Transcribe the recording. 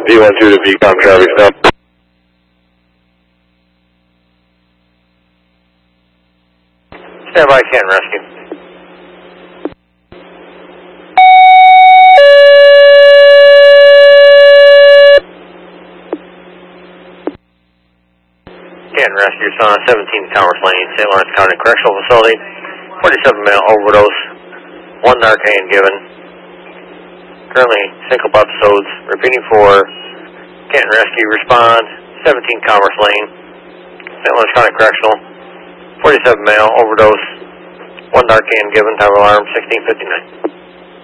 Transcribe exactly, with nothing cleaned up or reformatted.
D one two to V COM traffic stop. Stand by, Canton Rescue. Canton Rescue, son on seventeen Commerce Lane, Saint Lawrence County Correctional Facility. forty-seven male overdose, one Narcan given. Currently syncope episodes. Repeating for Canton Rescue, respond, seventeen Commerce Lane, Saint Lawrence County Correctional. forty-seven male overdose, one Narcan given, time of alarm sixteen fifty-nine.